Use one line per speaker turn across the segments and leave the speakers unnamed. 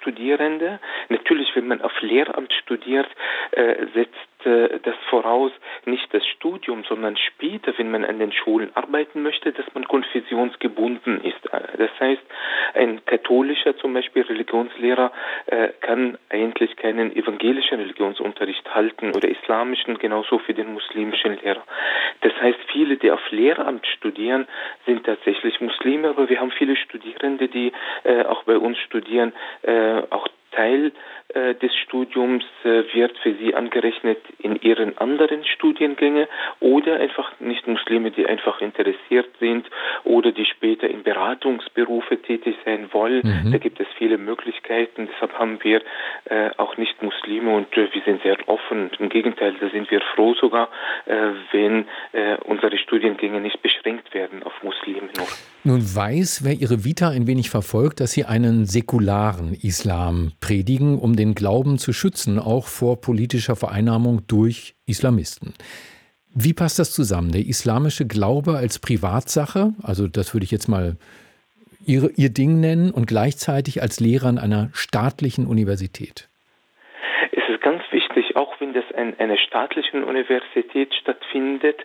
Studierende. Natürlich, wenn man auf Lehramt studiert, setzt das voraus nicht das Studium, sondern später, wenn man an den Schulen arbeiten möchte, dass man konfessionsgebunden ist. Das heißt, ein katholischer zum Beispiel Religionslehrer kann eigentlich keinen evangelischen Religionsunterricht halten oder islamischen, genauso für den muslimischen Lehrer. Das heißt, viele, die auf Lehramt studieren, sind tatsächlich Muslime, aber wir haben viele Studierende, die auch bei uns studieren, auch Teil des Studiums wird für sie angerechnet in ihren anderen Studiengängen oder einfach Nicht-Muslime, die einfach interessiert sind oder die später in Beratungsberufe tätig sein wollen. Da gibt es viele Möglichkeiten. Deshalb haben wir auch Nicht-Muslime und wir sind sehr offen. Im Gegenteil, da sind wir froh sogar, wenn unsere Studiengänge nicht beschränkt werden auf Muslime nur.
Nun weiß, wer Ihre Vita ein wenig verfolgt, dass Sie einen säkularen Islam predigen, um den Glauben zu schützen, auch vor politischer Vereinnahmung durch Islamisten. Wie passt das zusammen? Der islamische Glaube als Privatsache, also das würde ich jetzt mal Ihr Ding nennen, und gleichzeitig als Lehrer an einer staatlichen Universität?
Es ist ganz wichtig, auch wenn das an einer staatlichen Universität stattfindet,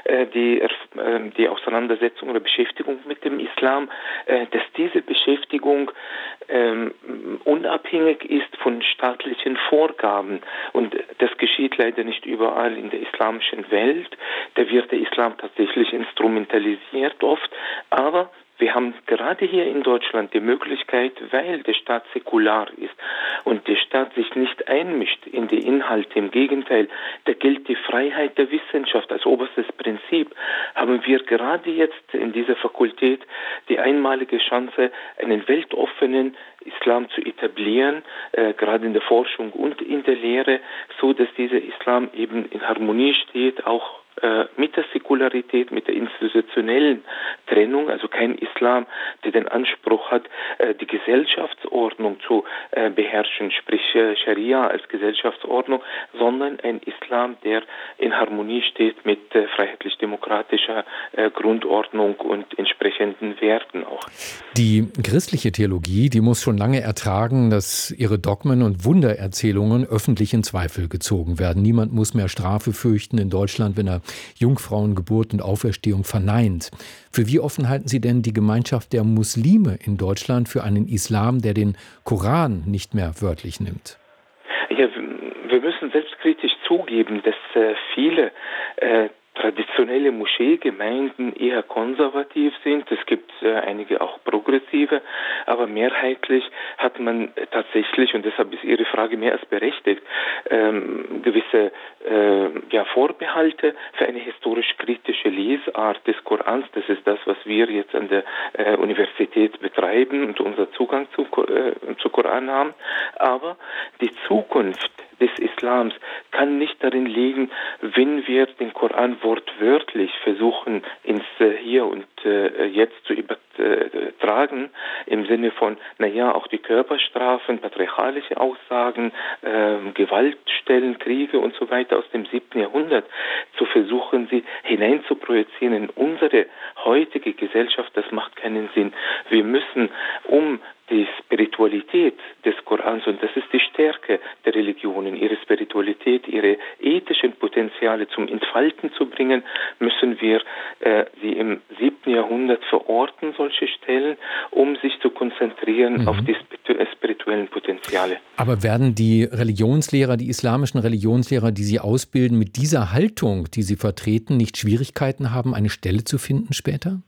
die Auseinandersetzung oder Beschäftigung mit dem Islam, dass diese Beschäftigung unabhängig ist von staatlichen Vorgaben. Und das geschieht leider nicht überall in der islamischen Welt. Da wird der Islam tatsächlich instrumentalisiert oft, aber wir haben gerade hier in Deutschland die Möglichkeit, weil der Staat säkular ist und der Staat sich nicht einmischt in die Inhalte, im Gegenteil, da gilt die Freiheit der Wissenschaft als oberstes Prinzip, haben wir gerade jetzt in dieser Fakultät die einmalige Chance, einen weltoffenen Islam zu etablieren, gerade in der Forschung und in der Lehre, so dass dieser Islam eben in Harmonie steht, auch mit der Säkularität, mit der institutionellen Trennung, also kein Islam, der den Anspruch hat, die Gesellschaftsordnung zu beherrschen, sprich Scharia als Gesellschaftsordnung, sondern ein Islam, der in Harmonie steht mit freiheitlich-demokratischer Grundordnung und entsprechenden Werten auch.
Die christliche Theologie, die muss schon lange ertragen, dass ihre Dogmen und Wundererzählungen öffentlich in Zweifel gezogen werden. Niemand muss mehr Strafe fürchten in Deutschland, wenn er Jungfrauengeburt und Auferstehung verneint. Für wie offen halten Sie denn die Gemeinschaft der Muslime in Deutschland für einen Islam, der den Koran nicht mehr wörtlich nimmt?
Ja, wir müssen selbstkritisch zugeben, dass viele traditionelle Moscheegemeinden eher konservativ sind. Es gibt einige auch progressive, aber mehrheitlich hat man tatsächlich, und deshalb ist Ihre Frage mehr als berechtigt, gewisse Vorbehalte für eine historisch-kritische Lesart des Korans. Das ist das, was wir jetzt an der Universität betreiben und unser Zugang zu Koran haben. Aber die Zukunft des Islams kann nicht darin liegen, wenn wir den Koran wortwörtlich versuchen, ins Hier und Jetzt zu übertragen, im Sinne von, auch die Körperstrafen, patriarchalische Aussagen, Gewaltstellen, Kriege und so weiter aus dem 7. Jahrhundert zu versuchen, sie hineinzuprojizieren in unsere heutige Gesellschaft, das macht keinen Sinn. Wir müssen, um die Spiritualität des Korans, und das ist die Stärke der Religionen, ihre Spiritualität, ihre ethischen Potenziale zum Entfalten zu bringen, müssen wir sie im 7. Jahrhundert verorten, solche Stellen, um sich zu konzentrieren auf die spirituellen Potenziale.
Aber werden die Religionslehrer, die islamischen Religionslehrer, die Sie ausbilden, mit dieser Haltung, die Sie vertreten, nicht Schwierigkeiten haben, eine Stelle zu finden später?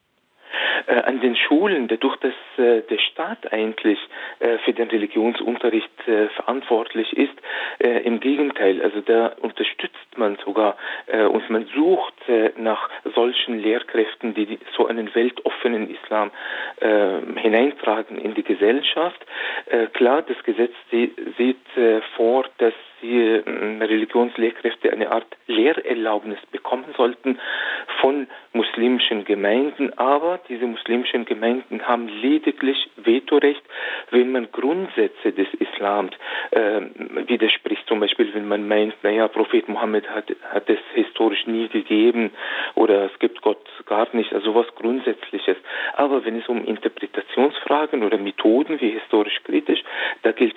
An den Schulen, dadurch, dass der Staat eigentlich für den Religionsunterricht verantwortlich ist, im Gegenteil, also da unterstützt man sogar und man sucht nach solchen Lehrkräften, die so einen weltoffenen Islam hineintragen in die Gesellschaft. Klar, das Gesetz sieht vor, dass die Religionslehrkräfte eine Art Lehrerlaubnis bekommen sollten von muslimischen Gemeinden, aber diese muslimischen Gemeinden haben lediglich Vetorecht, wenn man Grundsätze des Islams widerspricht. Zum Beispiel, wenn man meint, Prophet Mohammed hat es historisch nie gegeben oder es gibt Gott gar nicht, also was Grundsätzliches. Aber wenn es um Interpretationsfragen oder Methoden wie historisch kritisch, da gilt